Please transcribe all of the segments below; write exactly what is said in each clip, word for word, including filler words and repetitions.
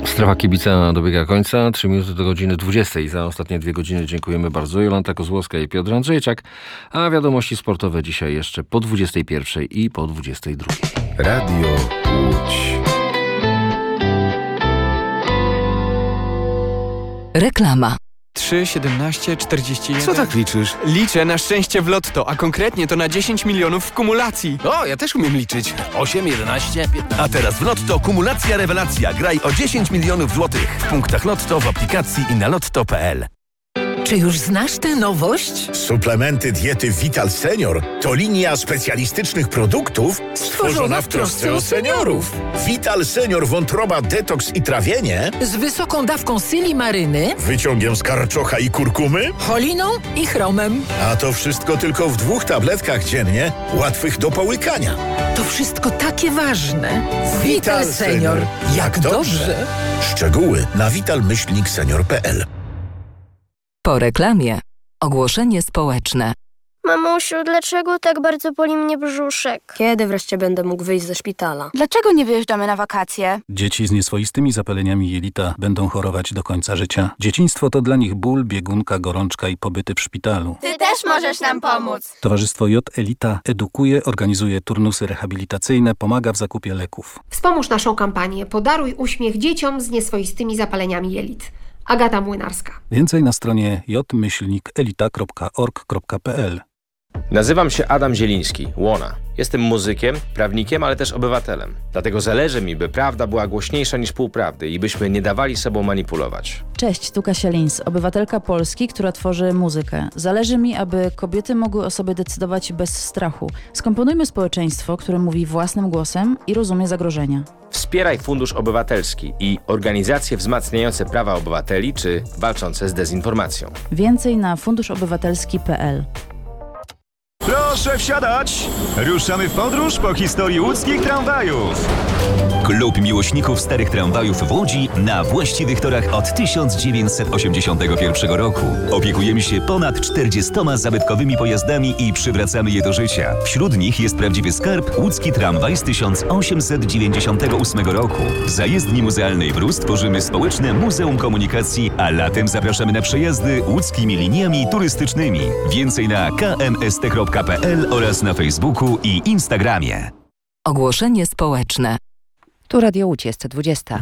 Strefa kibica dobiega końca. Trzy minuty do godziny dwudziestej. Za ostatnie dwie godziny dziękujemy bardzo. Jolanta Kozłowska i Piotr Andrzejczak. A wiadomości sportowe dzisiaj jeszcze po dwudziestej pierwszej i po dwudziestej drugiej. Radio Łódź. Reklama. trzy, siedemnaście, czterdzieści jeden. Co tak liczysz? Liczę na szczęście w lotto, a konkretnie to na dziesięć milionów w kumulacji. O, ja też umiem liczyć. osiem, jedenaście, piętnaście. A teraz w Lotto kumulacja rewelacja. Graj o dziesięć milionów złotych. W punktach Lotto, w aplikacji i na lotto kropka p l. Czy już znasz tę nowość? Suplementy diety Vital Senior to linia specjalistycznych produktów stworzona w trosce o seniorów. Vital Senior wątroba, detoks i trawienie Z wysoką dawką silimaryny, wyciągiem z karczocha i kurkumy, choliną i chromem. a to wszystko tylko w dwóch tabletkach dziennie, łatwych do połykania. To wszystko takie ważne. Vital Senior. Jak dobrze. Szczegóły na vital myślnik senior kropka p l. Po reklamie. Ogłoszenie społeczne. Mamusiu, dlaczego tak bardzo boli mnie brzuszek? Kiedy wreszcie będę mógł wyjść ze szpitala? Dlaczego nie wyjeżdżamy na wakacje? Dzieci z nieswoistymi zapaleniami jelita będą chorować do końca życia. Dzieciństwo to dla nich ból, biegunka, gorączka i pobyty w szpitalu. Ty też możesz nam pomóc. Towarzystwo J Elita edukuje, organizuje turnusy rehabilitacyjne, pomaga w zakupie leków. Wspomóż naszą kampanię Podaruj uśmiech dzieciom z nieswoistymi zapaleniami jelit. Agata Młynarska. Więcej na stronie j myślnik elita kropka org kropka p l. Nazywam się Adam Zieliński, Łona. Jestem muzykiem, prawnikiem, ale też obywatelem. Dlatego zależy mi, by prawda była głośniejsza niż półprawdy i byśmy nie dawali sobą manipulować. Cześć, tu Kasia Lins, obywatelka Polski, która tworzy muzykę. Zależy mi, aby kobiety mogły o sobie decydować bez strachu. Skomponujmy społeczeństwo, które mówi własnym głosem i rozumie zagrożenia. Wspieraj Fundusz Obywatelski i organizacje wzmacniające prawa obywateli czy walczące z dezinformacją. Więcej na funduszobywatelski kropka p l. Proszę wsiadać! Ruszamy w podróż po historii łódzkich tramwajów. Klub miłośników starych tramwajów w Łodzi na właściwych torach od tysiąc dziewięćset osiemdziesiątego pierwszego roku. Opiekujemy się ponad czterdziestoma zabytkowymi pojazdami i przywracamy je do życia. Wśród nich jest prawdziwy skarb łódzki tramwaj z tysiąc osiemset dziewięćdziesiątego ósmego roku. W zajezdni muzealnej w Rus tworzymy społeczne Muzeum Komunikacji, a latem zapraszamy na przejazdy łódzkimi liniami turystycznymi. Więcej na k m s t kropka p l oraz na Facebooku i Instagramie. Ogłoszenie społeczne. Tu Radio Łódź, jest dwudziesta.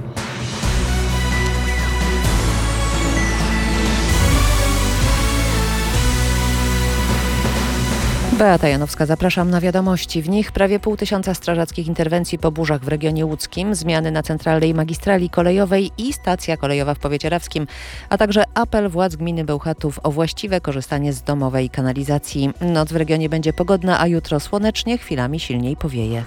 Beata Janowska, zapraszam na wiadomości. W nich prawie pół tysiąca strażackich interwencji po burzach w regionie łódzkim, zmiany na centralnej magistrali kolejowej i stacja kolejowa w powiecie rawskim, a także apel władz gminy Bełchatów o właściwe korzystanie z domowej kanalizacji. Noc w regionie będzie pogodna, a jutro słonecznie, chwilami silniej powieje.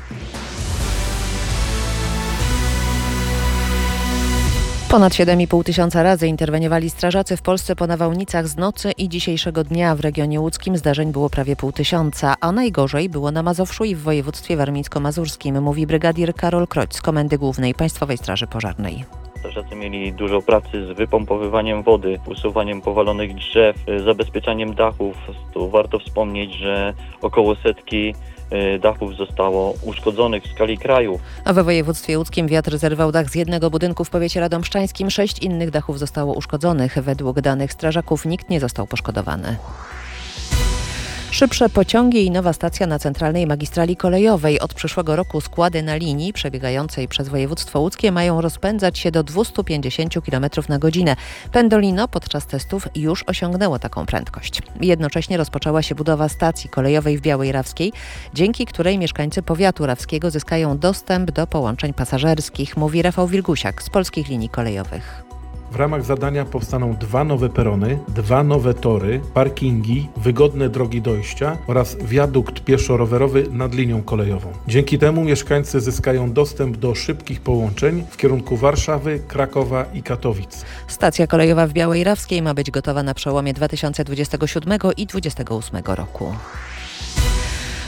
Ponad siedem i pół tysiąca razy interweniowali strażacy w Polsce po nawałnicach z nocy i dzisiejszego dnia. W regionie łódzkim zdarzeń było prawie pół tysiąca, a najgorzej było na Mazowszu i w województwie warmińsko-mazurskim, mówi brygadier Karol Kroć z Komendy Głównej Państwowej Straży Pożarnej. Strażacy mieli dużo pracy z wypompowywaniem wody, usuwaniem powalonych drzew, zabezpieczaniem dachów. Tu warto wspomnieć, że około setki dachów zostało uszkodzonych w skali kraju. A we województwie łódzkim wiatr zerwał dach z jednego budynku w powiecie radomszczańskim. Sześć innych dachów zostało uszkodzonych. Według danych strażaków nikt nie został poszkodowany. Szybsze pociągi i nowa stacja na centralnej magistrali kolejowej. Od przyszłego roku składy na linii przebiegającej przez województwo łódzkie mają rozpędzać się do dwieście pięćdziesiąt kilometrów na godzinę. Pendolino podczas testów już osiągnęło taką prędkość. Jednocześnie rozpoczęła się budowa stacji kolejowej w Białej Rawskiej, dzięki której mieszkańcy powiatu rawskiego zyskają dostęp do połączeń pasażerskich, mówi Rafał Wilgusiak z Polskich Linii Kolejowych. W ramach zadania powstaną dwa nowe perony, dwa nowe tory, parkingi, wygodne drogi dojścia oraz wiadukt pieszo-rowerowy nad linią kolejową. Dzięki temu mieszkańcy zyskają dostęp do szybkich połączeń w kierunku Warszawy, Krakowa i Katowic. Stacja kolejowa w Białej Rawskiej ma być gotowa na przełomie dwa tysiące dwudziestego siódmego i dwudziestego ósmego roku.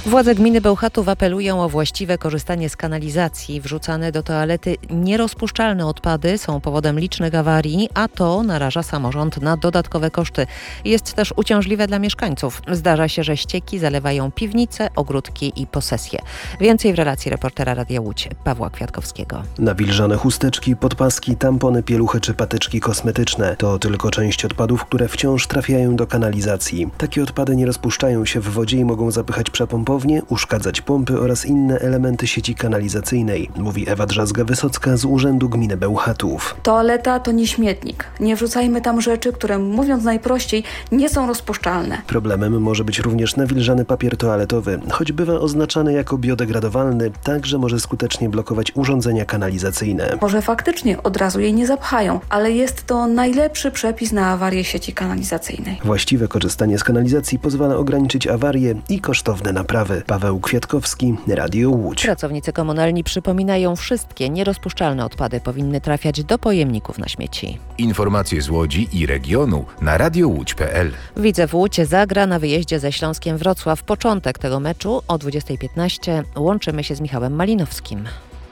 Władze gminy Bełchatów apelują o właściwe korzystanie z kanalizacji. Wrzucane do toalety nierozpuszczalne odpady są powodem licznych awarii, a to naraża samorząd na dodatkowe koszty. Jest też uciążliwe dla mieszkańców. Zdarza się, że ścieki zalewają piwnice, ogródki i posesje. Więcej w relacji reportera Radia Łódź Pawła Kwiatkowskiego. Nawilżane chusteczki, podpaski, tampony, pieluchy czy patyczki kosmetyczne to tylko część odpadów, które wciąż trafiają do kanalizacji. Takie odpady nie rozpuszczają się w wodzie i mogą zapychać przepompownie, uszkadzać pompy oraz inne elementy sieci kanalizacyjnej, mówi Ewa Drzazga-Wysocka z Urzędu Gminy Bełchatów. Toaleta to nie śmietnik. Nie wrzucajmy tam rzeczy, które, mówiąc najprościej, nie są rozpuszczalne. Problemem może być również nawilżany papier toaletowy. Choć bywa oznaczany jako biodegradowalny, także może skutecznie blokować urządzenia kanalizacyjne. Może faktycznie od razu jej nie zapchają, ale jest to najlepszy przepis na awarię sieci kanalizacyjnej. Właściwe korzystanie z kanalizacji pozwala ograniczyć awarie i kosztowne naprawy. Paweł Kwiatkowski, Radio Łódź. Pracownicy komunalni przypominają, wszystkie nierozpuszczalne odpady powinny trafiać do pojemników na śmieci. Informacje z Łodzi i regionu na radio łódź kropka p l. Widzew Łódź zagra na wyjeździe ze Śląskiem Wrocław. Początek tego meczu o dwudziestej piętnaście. Łączymy się z Michałem Malinowskim.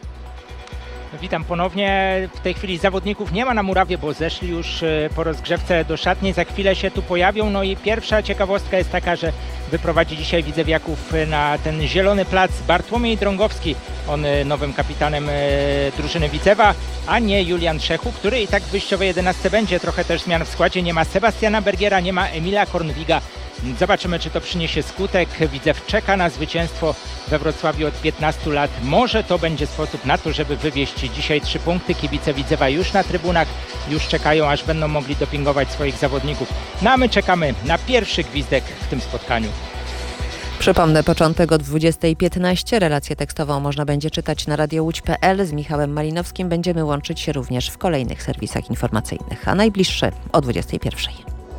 Witam ponownie. W tej chwili zawodników nie ma na murawie, bo zeszli już po rozgrzewce do szatni. Za chwilę się tu pojawią. No i pierwsza ciekawostka jest taka, że wyprowadzi dzisiaj Widzewiaków na ten zielony plac Bartłomiej Drągowski. On nowym kapitanem drużyny Widzewa, a nie Julian Szechu, który i tak w wyjściowej jedenastce będzie. Trochę też zmian w składzie. Nie ma Sebastiana Bergiera, nie ma Emila Kornwiga. Zobaczymy, czy to przyniesie skutek. Widzew czeka na zwycięstwo we Wrocławiu od piętnastu lat. Może to będzie sposób na to, żeby wywieźć dzisiaj trzy punkty. Kibice Widzewa już na trybunach, już czekają, aż będą mogli dopingować swoich zawodników. No a my czekamy na pierwszy gwizdek w tym spotkaniu. Przypomnę, początek o dwudziestej piętnaście. Relację tekstową można będzie czytać na radio łódź kropka p l. Z Michałem Malinowskim będziemy łączyć się również w kolejnych serwisach informacyjnych, a najbliższe o dwudziestej pierwszej.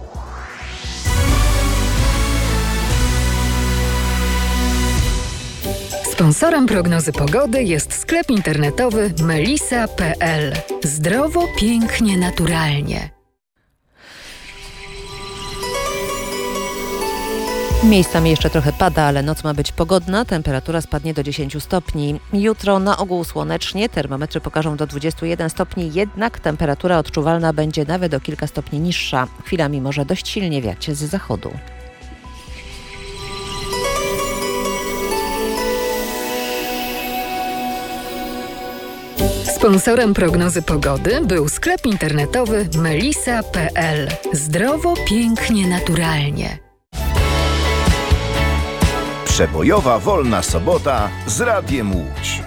Sponsorem prognozy pogody jest sklep internetowy melisa kropka p l. Zdrowo, pięknie, naturalnie. Miejscami jeszcze trochę pada, ale noc ma być pogodna. Temperatura spadnie do dziesięciu stopni. Jutro na ogół słonecznie. Termometry pokażą do dwudziestu jeden stopni, jednak temperatura odczuwalna będzie nawet o kilka stopni niższa. Chwilami może dość silnie wiać z zachodu. Sponsorem prognozy pogody był sklep internetowy melisa kropka p l. Zdrowo, pięknie, naturalnie. Przebojowa wolna sobota z Radiem Łódź.